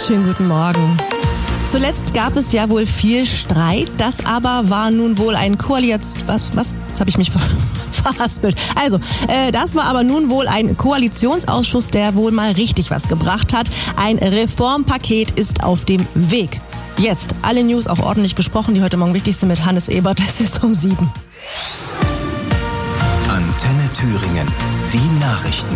wunderschönen guten Morgen. Zuletzt gab es ja wohl viel Streit, das aber war nun wohl ein Jetzt habe ich mich verhaspelt. Das war aber nun wohl ein Koalitionsausschuss, der wohl mal richtig was gebracht hat. Ein Reformpaket ist auf dem Weg. Jetzt alle News auch ordentlich gesprochen, die heute Morgen wichtig sind mit Hannes Ebert. Es ist um 7. Antenne Thüringen, die Nachrichten.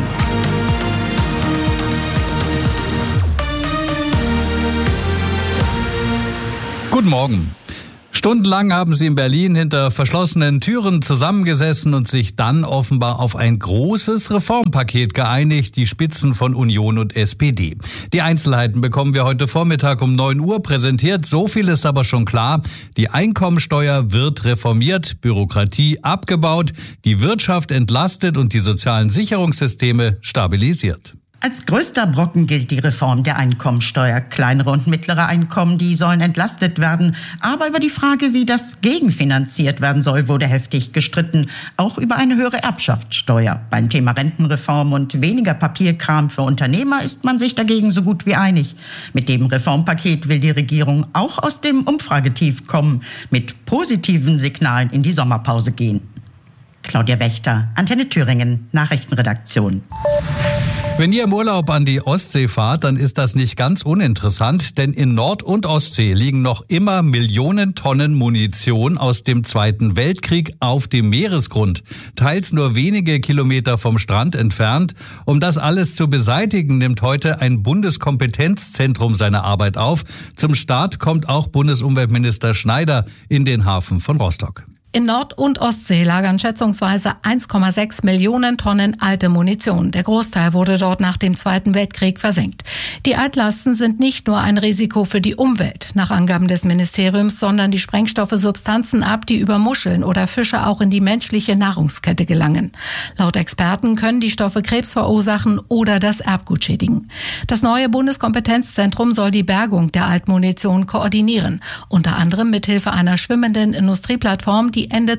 Guten Morgen. Stundenlang haben sie in Berlin hinter verschlossenen Türen zusammengesessen und sich dann offenbar auf ein großes Reformpaket geeinigt, die Spitzen von Union und SPD. Die Einzelheiten bekommen wir heute Vormittag um 9 Uhr präsentiert. So viel ist aber schon klar. Die Einkommensteuer wird reformiert, Bürokratie abgebaut, die Wirtschaft entlastet und die sozialen Sicherungssysteme stabilisiert. Als größter Brocken gilt die Reform der Einkommensteuer. Kleinere und mittlere Einkommen, die sollen entlastet werden. Aber über die Frage, wie das gegenfinanziert werden soll, wurde heftig gestritten. Auch über eine höhere Erbschaftssteuer. Beim Thema Rentenreform und weniger Papierkram für Unternehmer ist man sich dagegen so gut wie einig. Mit dem Reformpaket will die Regierung auch aus dem Umfragetief kommen, mit positiven Signalen in die Sommerpause gehen. Claudia Wächter, Antenne Thüringen, Nachrichtenredaktion. Wenn ihr im Urlaub an die Ostsee fahrt, dann ist das nicht ganz uninteressant, denn in Nord- und Ostsee liegen noch immer Millionen Tonnen Munition aus dem Zweiten Weltkrieg auf dem Meeresgrund, teils nur wenige Kilometer vom Strand entfernt. Um das alles zu beseitigen, nimmt heute ein Bundeskompetenzzentrum seine Arbeit auf. Zum Start kommt auch Bundesumweltminister Schneider in den Hafen von Rostock. In Nord- und Ostsee lagern schätzungsweise 1,6 Millionen Tonnen alte Munition. Der Großteil wurde dort nach dem Zweiten Weltkrieg versenkt. Die Altlasten sind nicht nur ein Risiko für die Umwelt, nach Angaben des Ministeriums, sondern die Sprengstoffe Substanzen ab, die über Muscheln oder Fische auch in die menschliche Nahrungskette gelangen. Laut Experten können die Stoffe Krebs verursachen oder das Erbgut schädigen. Das neue Bundeskompetenzzentrum soll die Bergung der Altmunition koordinieren, unter anderem mithilfe einer schwimmenden Industrieplattform, die Ende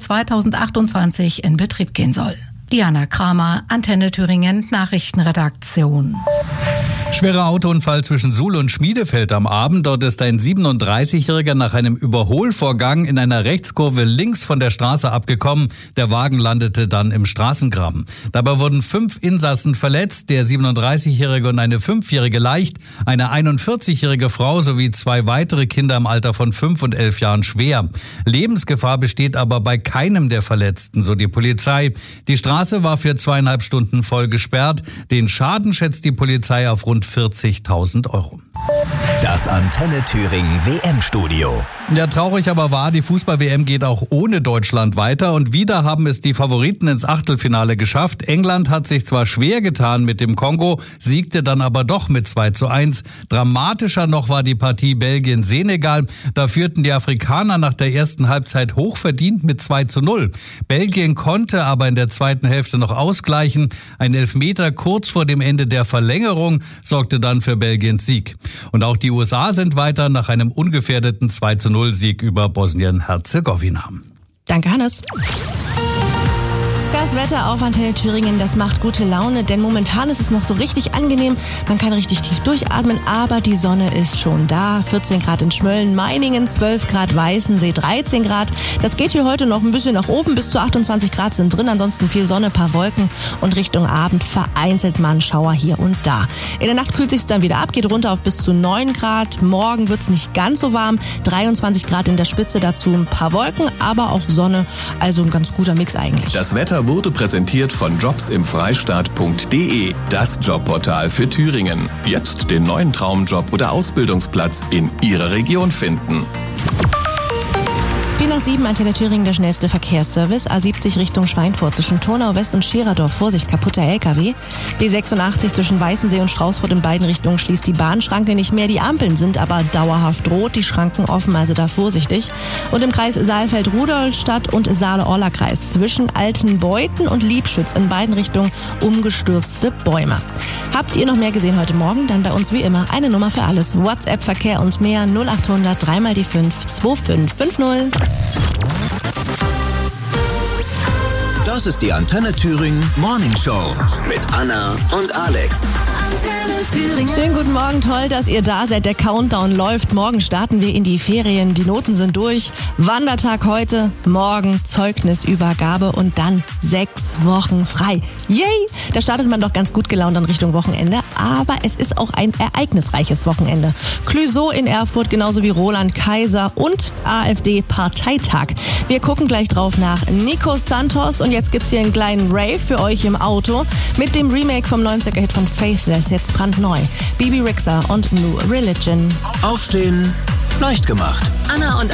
2028 in Betrieb gehen soll. Diana Kramer, Antenne Thüringen, Nachrichtenredaktion. Schwerer Autounfall zwischen Suhl und Schmiedefeld am Abend. Dort ist ein 37-Jähriger nach einem Überholvorgang in einer Rechtskurve links von der Straße abgekommen. Der Wagen landete dann im Straßengraben. Dabei wurden 5 Insassen verletzt, der 37-Jährige und eine 5-Jährige leicht, eine 41-jährige Frau sowie 2 weitere Kinder im Alter von 5 und 11 Jahren schwer. Lebensgefahr besteht aber bei keinem der Verletzten, so die Polizei. Die Straße war für 2,5 Stunden voll gesperrt. Den Schaden schätzt die Polizei auf rund 40.000 Euro. Das Antenne Thüringen WM-Studio. Ja, traurig aber wahr, die Fußball-WM geht auch ohne Deutschland weiter und wieder haben es die Favoriten ins Achtelfinale geschafft. England hat sich zwar schwer getan mit dem Kongo, siegte dann aber doch mit 2:1. Dramatischer noch war die Partie Belgien-Senegal. Da führten die Afrikaner nach der ersten Halbzeit hochverdient mit 2:0. Belgien konnte aber in der zweiten Hälfte noch ausgleichen. Ein Elfmeter kurz vor dem Ende der Verlängerung sorgte dann für Belgiens Sieg. Und auch die USA sind weiter nach einem ungefährdeten 2:0-Sieg über Bosnien-Herzegowina. Danke, Hannes. Das Wetter auf Antenne Thüringen, das macht gute Laune, denn momentan ist es noch so richtig angenehm. Man kann richtig tief durchatmen, aber die Sonne ist schon da. 14 Grad in Schmölln, Meiningen, 12 Grad Weißensee, 13 Grad. Das geht hier heute noch ein bisschen nach oben, bis zu 28 Grad sind drin. Ansonsten viel Sonne, paar Wolken und Richtung Abend vereinzelt mal ein Schauer hier und da. In der Nacht kühlt sich dann wieder ab, geht runter auf bis zu 9 Grad. Morgen wird's nicht ganz so warm, 23 Grad in der Spitze, dazu ein paar Wolken, aber auch Sonne. Also ein ganz guter Mix eigentlich. Das Wetter wurde präsentiert von jobsimfreistaat.de, das Jobportal für Thüringen. Jetzt den neuen Traumjob oder Ausbildungsplatz in Ihrer Region finden. 4:07, Antenne Thüringen, der schnellste Verkehrsservice. A70 Richtung Schweinfurt zwischen Turnau West und Scheraerdorf. Vorsicht, kaputter LKW. B86 zwischen Weißensee und Straußfurt in beiden Richtungen schließt die Bahnschranke nicht mehr. Die Ampeln sind aber dauerhaft rot, die Schranken offen, also da vorsichtig. Und im Kreis Saalfeld-Rudolstadt und Saale-Orla-Kreis zwischen Altenbeuthen und Liebschütz in beiden Richtungen umgestürzte Bäume. Habt ihr noch mehr gesehen heute Morgen? Dann bei uns wie immer eine Nummer für alles. WhatsApp, Verkehr und mehr 0800 3x5 2550. Das ist die Antenne Thüringen Morning Show mit Anna und Alex. Schönen guten Morgen, toll, dass ihr da seid. Der Countdown läuft. Morgen starten wir in die Ferien. Die Noten sind durch. Wandertag heute, morgen Zeugnisübergabe und dann 6 Wochen frei. Yay! Da startet man doch ganz gut gelaunt in Richtung Wochenende. Aber es ist auch ein ereignisreiches Wochenende. Clouseau in Erfurt, genauso wie Roland Kaiser und AfD-Parteitag. Wir gucken gleich drauf nach Nico Santos. Und jetzt gibt's hier einen kleinen Rave für euch im Auto mit dem Remake vom 90er-Hit von Faithless, jetzt brandneu. Bibi Rexha und New Religion. Aufstehen, leicht gemacht. Anna und